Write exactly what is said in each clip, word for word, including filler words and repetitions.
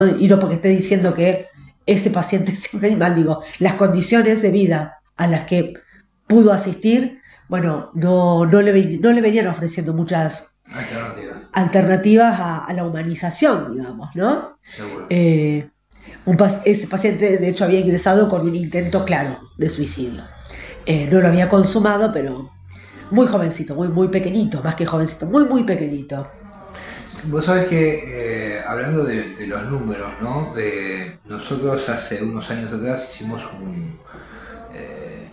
Y no porque esté diciendo que ese paciente es un animal, digo, las condiciones de vida a las que pudo asistir, bueno, no, no, le, no le venían ofreciendo muchas alternativas, alternativas a, a la humanización, digamos, ¿no? seguro. Eh, un, ese paciente, de hecho, había ingresado con un intento claro de suicidio. Eh, no lo había consumado, pero muy jovencito, muy, muy pequeñito, más que jovencito, muy, muy pequeñito. Vos sabés que, eh, hablando de, de los números, ¿no? De, nosotros hace unos años atrás hicimos un, eh,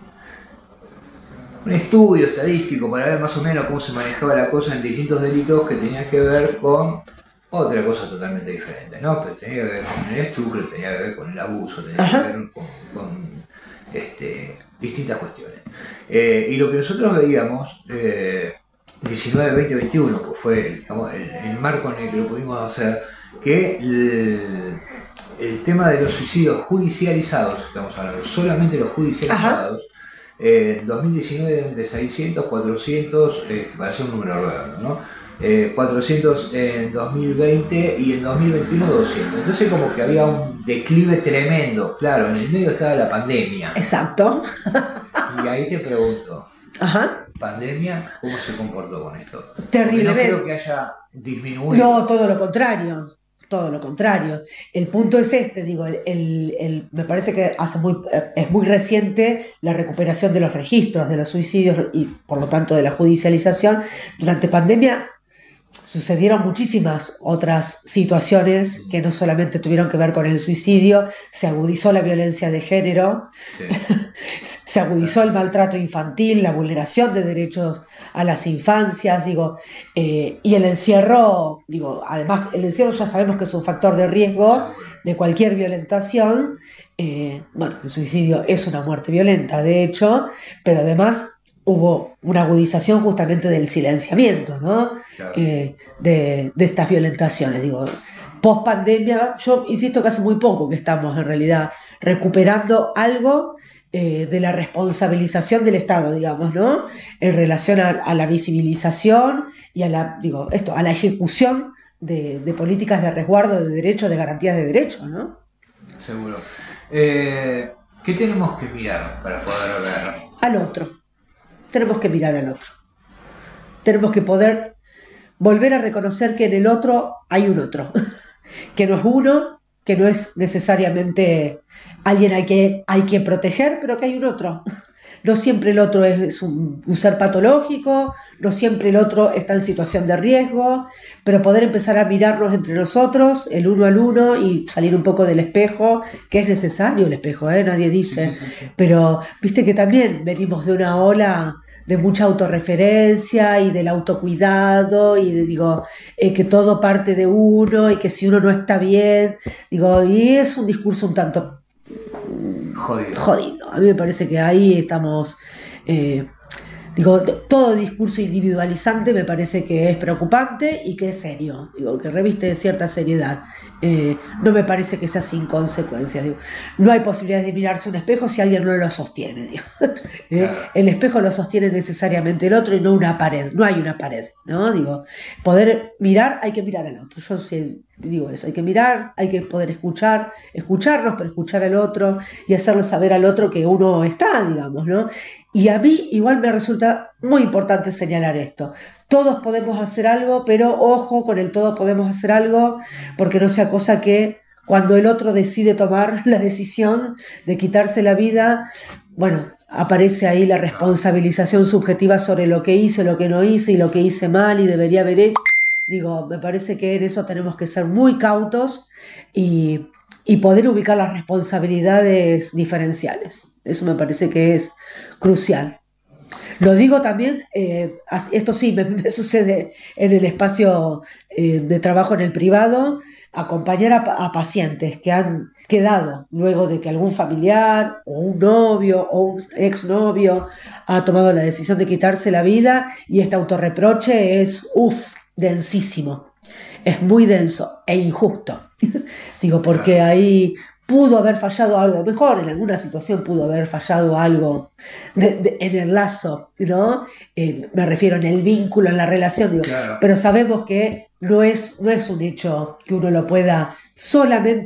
un estudio estadístico para ver más o menos cómo se manejaba la cosa en distintos delitos que tenían que ver con otra cosa totalmente diferente, ¿no? Que tenía que ver con el estupro, tenía que ver con el abuso, tenía Ajá. que ver con, con este, distintas cuestiones. Eh, y lo que nosotros veíamos... Eh, diecinueve, veinte, veintiuno, que fue digamos, el, el marco en el que lo pudimos hacer, que el, el tema de los suicidios judicializados, estamos hablando solamente de los judicializados, en eh, dos mil diecinueve eran de seiscientos, cuatrocientos, eh, para ser un número redondo, ¿no? Eh, cuatrocientos en dos mil veinte y en dos mil veintiuno doscientos. Entonces como que había un declive tremendo. Claro, en el medio estaba la pandemia. Exacto. Y ahí te pregunto, Ajá. ¿pandemia cómo se comportó con esto? Terriblemente. No creo que haya disminuido. No, todo lo contrario. Todo lo contrario. El punto es este, digo, el, el, el, me parece que hace muy, es muy reciente la recuperación de los registros de los suicidios y por lo tanto de la judicialización. Durante pandemia sucedieron muchísimas otras situaciones que no solamente tuvieron que ver con el suicidio, se agudizó la violencia de género, sí. se agudizó el maltrato infantil, la vulneración de derechos a las infancias, digo, eh, y el encierro, digo, además el encierro ya sabemos que es un factor de riesgo de cualquier violentación, eh, bueno, el suicidio es una muerte violenta, de hecho, pero además hubo una agudización justamente del silenciamiento, ¿no? Claro. Eh, de, de estas violentaciones. Digo, post pandemia, yo insisto que hace muy poco que estamos en realidad recuperando algo eh, de la responsabilización del Estado, digamos, ¿no? En relación a, a la visibilización y a la, digo, esto, a la ejecución de, de políticas de resguardo de derechos, de garantías de derechos, ¿no? Seguro. Eh, ¿Qué tenemos que mirar para poder ver? Al otro. Tenemos que mirar al otro. Tenemos que poder volver a reconocer que en el otro hay un otro. Que no es uno, que no es necesariamente alguien al que hay que proteger, pero que hay un otro. No siempre el otro es un, un ser patológico, no siempre el otro está en situación de riesgo, pero poder empezar a mirarnos entre nosotros, el uno al uno, y salir un poco del espejo, que es necesario el espejo, ¿eh? Nadie dice, pero viste que también venimos de una ola de mucha autorreferencia y del autocuidado y de, digo, eh, que todo parte de uno y que si uno no está bien, digo, y es un discurso un tanto Jodido. Jodido. A mí me parece que ahí estamos, eh, digo, todo discurso individualizante me parece que es preocupante y que es serio, digo, que reviste cierta seriedad. Eh, no me parece que sea sin consecuencias. Digo. No hay posibilidad de mirarse un espejo si alguien no lo sostiene. Digo. eh, claro. El espejo lo sostiene necesariamente el otro y no una pared. No hay una pared, ¿no? Digo, poder mirar, hay que mirar al otro. Yo sí digo eso, hay que mirar, hay que poder escuchar, escucharnos, pero escuchar al otro y hacerle saber al otro que uno está, digamos, ¿no? Y a mí igual me resulta muy importante señalar esto. Todos podemos hacer algo, pero ojo con el todos podemos hacer algo, porque no sea cosa que cuando el otro decide tomar la decisión de quitarse la vida, bueno, aparece ahí la responsabilización subjetiva sobre lo que hice, lo que no hice y lo que hice mal y debería haber hecho. Digo, me parece que en eso tenemos que ser muy cautos y, y poder ubicar las responsabilidades diferenciales. Eso me parece que es crucial. Lo digo también, eh, esto sí me, me sucede en el espacio eh, de trabajo en el privado, acompañar a, a pacientes que han quedado luego de que algún familiar o un novio o un exnovio ha tomado la decisión de quitarse la vida y este autorreproche es, uff, densísimo, es muy denso e injusto. Digo, porque ahí pudo haber fallado algo, mejor en alguna situación pudo haber fallado algo de, de, en el lazo, ¿no? Eh, me refiero en el vínculo, en la relación, digo, claro. Pero sabemos que no es, no es un hecho que uno lo pueda solamente